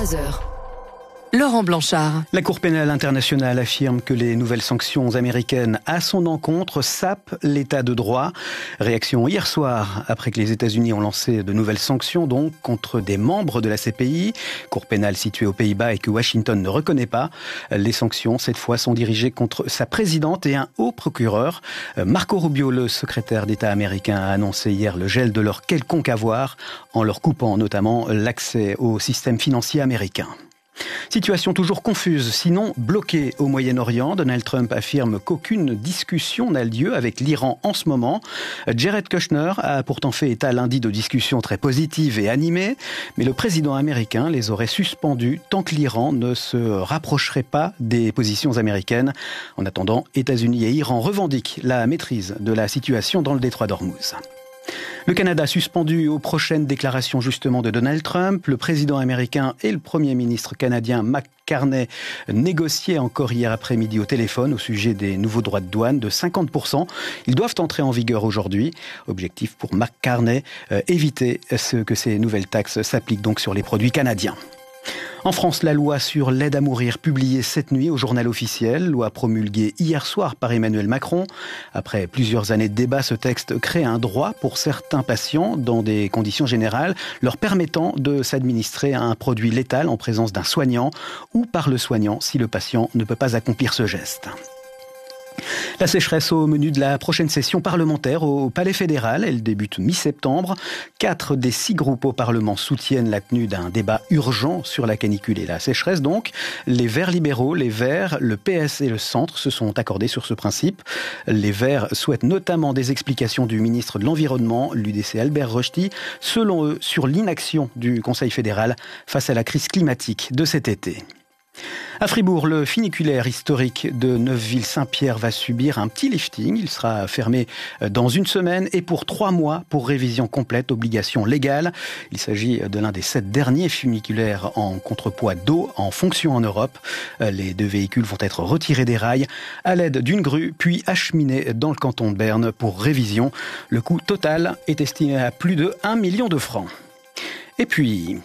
23h. Laurent Blanchard. La Cour pénale internationale affirme que les nouvelles sanctions américaines à son encontre sapent l'état de droit. Réaction hier soir, après que les États-Unis ont lancé de nouvelles sanctions donc contre des membres de la CPI, Cour pénale située aux Pays-Bas et que Washington ne reconnaît pas. Les sanctions, cette fois, sont dirigées contre sa présidente et un haut procureur. Marco Rubio, le secrétaire d'État américain, a annoncé hier le gel de leur quelconque avoir, en leur coupant notamment l'accès au système financier américain. Situation toujours confuse, sinon bloquée au Moyen-Orient. Donald Trump affirme qu'aucune discussion n'a lieu avec l'Iran en ce moment. Jared Kushner a pourtant fait état lundi de discussions très positives et animées, mais le président américain les aurait suspendues tant que l'Iran ne se rapprocherait pas des positions américaines. En attendant, États-Unis et Iran revendiquent la maîtrise de la situation dans le détroit d'Ormuz. Le Canada suspendu aux prochaines déclarations justement de Donald Trump. Le président américain et le premier ministre canadien Mark Carney négociaient encore hier après-midi au téléphone au sujet des nouveaux droits de douane de 50%. Ils doivent entrer en vigueur aujourd'hui. Objectif pour Mark Carney, éviter que ces nouvelles taxes s'appliquent donc sur les produits canadiens. En France, la loi sur l'aide à mourir publiée cette nuit au journal officiel, loi promulguée hier soir par Emmanuel Macron. Après plusieurs années de débat, ce texte crée un droit pour certains patients dans des conditions générales, leur permettant de s'administrer un produit létal en présence d'un soignant ou par le soignant si le patient ne peut pas accomplir ce geste. La sécheresse au menu de la prochaine session parlementaire au Palais fédéral. Elle débute mi-septembre. 4 des 6 groupes au Parlement soutiennent la tenue d'un débat urgent sur la canicule et la sécheresse. Donc, les Verts libéraux, les Verts, le PS et le Centre se sont accordés sur ce principe. Les Verts souhaitent notamment des explications du ministre de l'Environnement, l'UDC Albert Rochety, selon eux, sur l'inaction du Conseil fédéral face à la crise climatique de cet été. À Fribourg, le funiculaire historique de Neufville-Saint-Pierre va subir un petit lifting. Il sera fermé dans une semaine et pour 3 mois pour révision complète, obligation légale. Il s'agit de l'un des 7 derniers funiculaires en contrepoids d'eau en fonction en Europe. Les 2 véhicules vont être retirés des rails à l'aide d'une grue, puis acheminés dans le canton de Berne pour révision. Le coût total est estimé à plus de 1 million de francs. Et puis...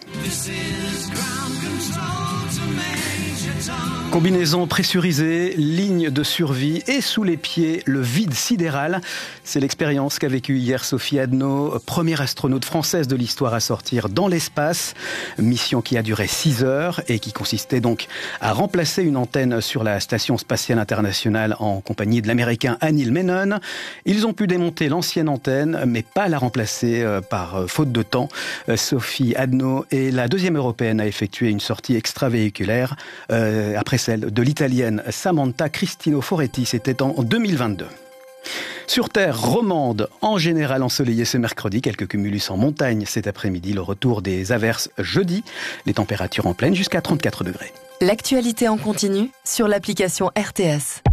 Combinaison pressurisée, ligne de survie et sous les pieds, le vide sidéral. C'est l'expérience qu'a vécue hier Sophie Adno, première astronaute française de l'histoire à sortir dans l'espace. Mission qui a duré 6 heures et qui consistait donc à remplacer une antenne sur la Station spatiale internationale en compagnie de l'américain Neil Menon. Ils ont pu démonter l'ancienne antenne, mais pas la remplacer par faute de temps. Sophie Adno est la 2e européenne à effectuer une sortie extravéhiculaire après celle de l'italienne Samantha Cristino Foretti, c'était en 2022. Sur terre romande, en général ensoleillée ce mercredi, quelques cumulus en montagne cet après-midi, le retour des averses jeudi, les températures en pleine jusqu'à 34 degrés. L'actualité en continu sur l'application RTS.